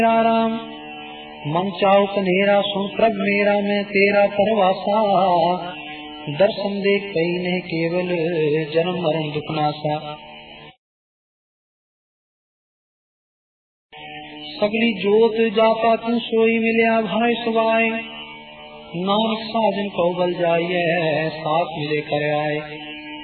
राम मन चाहो कन्हेरा सुन प्रभ मेरा मैं तेरा परवासा। दर्शन देख कई ने केवल जन्म मरण दुख नासा। सगली जोत जाता तू सोई मिलिया भाई सुबाई। नानक साजन को बल जाइए साथ मिले कर आए।